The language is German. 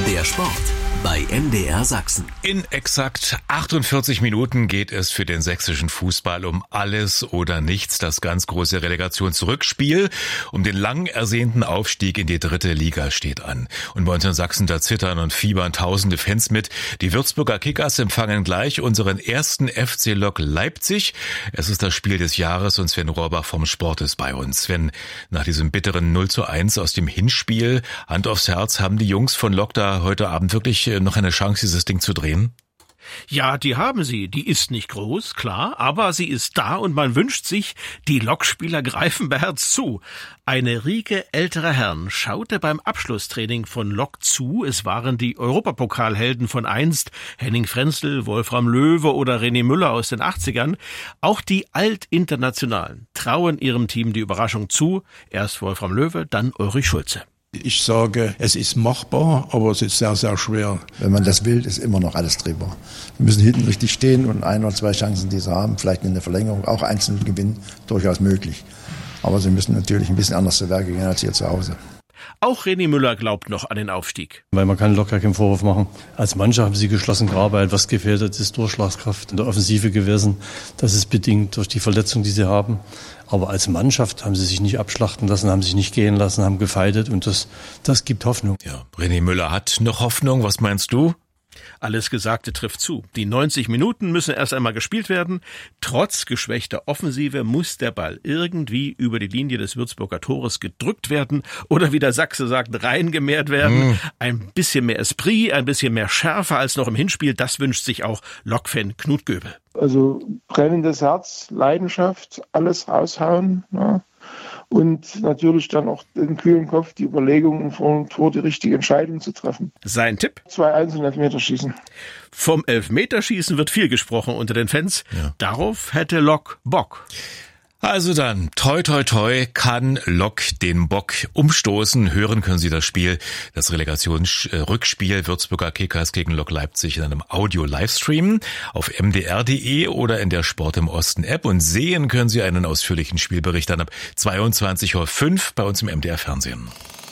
Der Sport bei MDR Sachsen. In exakt 48 Minuten geht es für den sächsischen Fußball um alles oder nichts. Das ganz große Relegationsrückspiel um den lang ersehnten Aufstieg in die 3. Liga steht an. Und bei uns in Sachsen, da zittern und fiebern tausende Fans mit. Die Würzburger Kickers empfangen gleich unseren ersten FC Lok Leipzig. Es ist das Spiel des Jahres und Sven Rohrbach vom Sport ist bei uns. Sven, nach diesem bitteren 0:1 aus dem Hinspiel, Hand aufs Herz, haben die Jungs von Lok da heute Abend wirklich noch eine Chance, dieses Ding zu drehen? Ja, die haben sie. Die ist nicht groß, klar, aber sie ist da und man wünscht sich, die Lokspieler greifen beherzt zu. Eine Riege älterer Herren schaute beim Abschlusstraining von Lok zu. Es waren die Europapokalhelden von einst, Henning Frenzel, Wolfram Löwe oder René Müller aus den 80ern. Auch die Altinternationalen trauen ihrem Team die Überraschung zu. Erst Wolfram Löwe, dann Ulrich Schulze. Ich sage, es ist machbar, aber es ist sehr, sehr schwer. Wenn man das will, ist immer noch alles drehbar. Wir müssen hinten richtig stehen und 1 oder 2 Chancen, die sie haben, vielleicht in der Verlängerung, auch einzeln gewinnen, durchaus möglich. Aber sie müssen natürlich ein bisschen anders zu Werke gehen als hier zu Hause. Auch René Müller glaubt noch an den Aufstieg. Weil man kann locker keinen Vorwurf machen. Als Mannschaft haben sie geschlossen gearbeitet. Was gefehlt hat, ist Durchschlagskraft in der Offensive gewesen. Das ist bedingt durch die Verletzung, die sie haben. Aber als Mannschaft haben sie sich nicht abschlachten lassen, haben sich nicht gehen lassen, haben gefeitet und das gibt Hoffnung. Ja, René Müller hat noch Hoffnung. Was meinst du? Alles Gesagte trifft zu. Die 90 Minuten müssen erst einmal gespielt werden. Trotz geschwächter Offensive muss der Ball irgendwie über die Linie des Würzburger Tores gedrückt werden oder, wie der Sachse sagt, reingemehrt werden. Ein bisschen mehr Esprit, ein bisschen mehr Schärfe als noch im Hinspiel, das wünscht sich auch Lok-Fan Knut Göbel. Also brennendes Herz, Leidenschaft, alles raushauen, ja. Und natürlich dann auch den kühlen Kopf, die Überlegungen vor dem Tor, die richtige Entscheidung zu treffen. Sein Tipp? 2-1 und Elfmeterschießen. Vom Elfmeterschießen wird viel gesprochen unter den Fans. Ja. Darauf hätte Lok Bock. Also dann, toi toi toi, kann Lok den Bock umstoßen. Hören können Sie das Spiel, das Relegationsrückspiel Würzburger Kickers gegen Lok Leipzig in einem Audio-Livestream auf mdr.de oder in der Sport im Osten App. Und sehen können Sie einen ausführlichen Spielbericht dann ab 22:05 Uhr bei uns im MDR Fernsehen.